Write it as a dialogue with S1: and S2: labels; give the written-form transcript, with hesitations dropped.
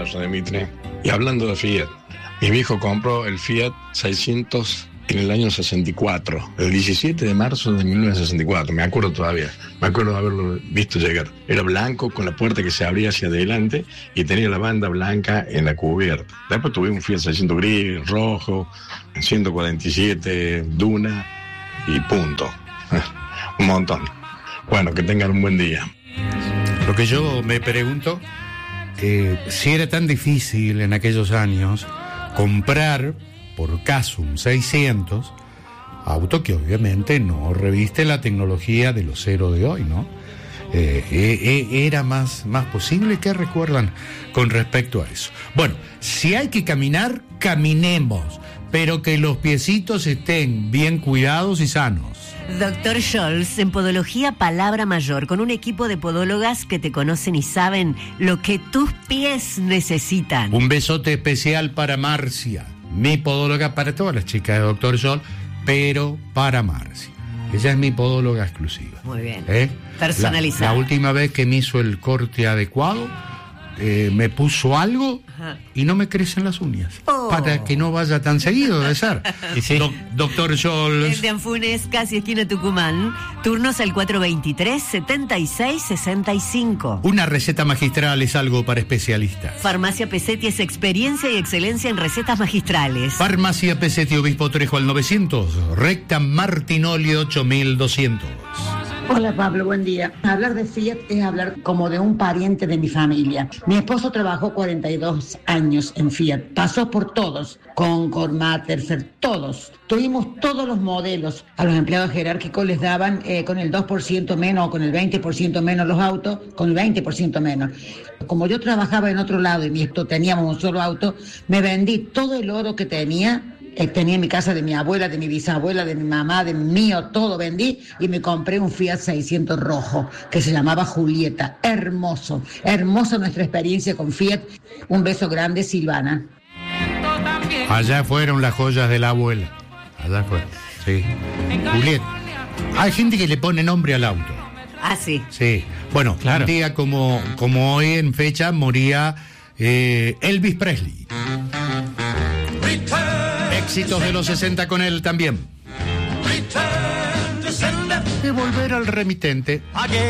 S1: marzo, Dimitri. Y hablando de Fiat, mi viejo compró el Fiat 600 en el año 64, el 17 de marzo de 1964, me acuerdo todavía, me acuerdo de haberlo visto llegar. Era blanco, con la puerta que se abría hacia adelante y tenía la banda blanca en la cubierta. Después tuve un Fiat 600 gris, rojo, 147, Duna y punto. Un montón. Bueno, que tengan un buen día.
S2: Lo que yo me pregunto, si era tan difícil en aquellos años comprar por caso un 600, auto que obviamente no reviste la tecnología de los cero de hoy, ¿no? Era más posible. ¿Qué recuerdan con respecto a eso? Bueno, si hay que caminar, caminemos, pero que los piecitos estén bien cuidados y sanos.
S3: Dr. Scholz, en Podología Palabra Mayor, con un equipo de podólogas que te conocen y saben lo que tus pies necesitan.
S2: Un besote especial para Marcia, mi podóloga, para todas las chicas de Dr. Scholz, pero para Marcia. Ella es mi podóloga exclusiva.
S3: Muy bien. Personalizada.
S2: La última vez que me hizo el corte adecuado, me puso algo y no me crecen las uñas. Para que no vaya tan seguido, de ser. Sí. Doctor Scholz.
S3: De Anfunes, casi esquina Tucumán. Turnos al 423-7665.
S2: Una receta magistral es algo para especialistas.
S3: Farmacia Pesetti es experiencia y excelencia en recetas magistrales.
S2: Farmacia Pesetti, Obispo Trejo al 900, recta Martinoli 8200.
S4: Hola Pablo, buen día. Hablar de Fiat es hablar como de un pariente de mi familia. Mi esposo trabajó 42 años en Fiat, pasó por todos, Concord, Matterford, todos. Tuvimos todos los modelos. A los empleados jerárquicos les daban con el 2% menos o con el 20% menos los autos, con el 20% menos. Como yo trabajaba en otro lado y teníamos un solo auto, me vendí todo el oro que tenía en mi casa de mi abuela, de mi bisabuela, de mi mamá, de mío, todo vendí y me compré un Fiat 600 rojo que se llamaba Julieta. Hermoso, hermosa nuestra experiencia con Fiat. Un beso grande, Silvana.
S2: Allá fueron las joyas de la abuela. Allá fueron, sí. Julieta. Hay gente que le pone nombre al auto.
S3: Ah, sí.
S2: Sí. Bueno, claro. Un día como hoy en fecha moría Elvis Presley. Éxitos de los 60 con él también. De volver al remitente.